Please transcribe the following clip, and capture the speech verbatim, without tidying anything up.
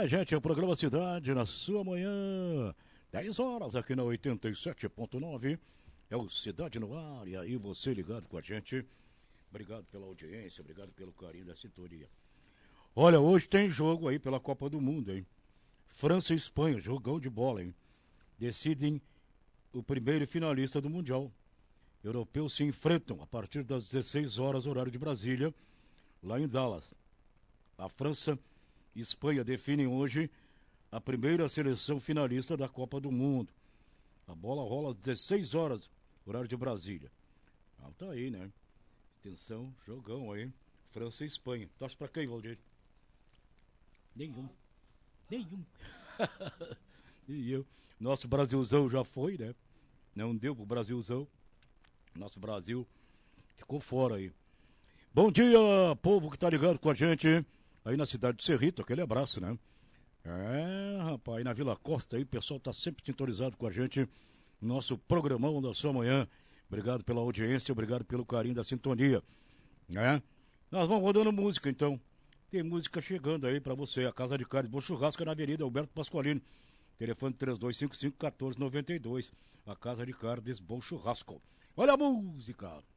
É, gente, é o programa Cidade na sua manhã. dez horas aqui na oitenta e sete ponto nove. É o Cidade no Ar. E aí você ligado com a gente. Obrigado pela audiência, obrigado pelo carinho da sintonia. Olha, hoje tem jogo aí pela Copa do Mundo, hein? França e Espanha, jogão de bola, hein? Decidem o primeiro finalista do Mundial. Europeus se enfrentam a partir das dezesseis horas, horário de Brasília, lá em Dallas. A França e Espanha definem hoje a primeira seleção finalista da Copa do Mundo. A bola rola às dezesseis horas, horário de Brasília. Ah, tá aí, né? Extensão, jogão aí. França e Espanha. Torce pra quem, Valdir? Nenhum. Nenhum. E eu. Nosso Brasilzão já foi, né? Não deu pro Brasilzão. Nosso Brasil ficou fora aí. Bom dia, povo que tá ligado com a gente aí na cidade de Cerrito. Aquele abraço, né? É, rapaz, aí na Vila Costa aí, o pessoal tá sempre sintonizado com a gente. Nosso programão da sua manhã. Obrigado pela audiência, obrigado pelo carinho da sintonia. Né? Nós vamos rodando música, então. Tem música chegando aí pra você. A Casa de Carnes Bom Churrasco na Avenida Alberto Pasqualini. Telefone três dois cinco cinco, um quatro nove dois. A Casa de Carnes Bom Churrasco. Olha a música!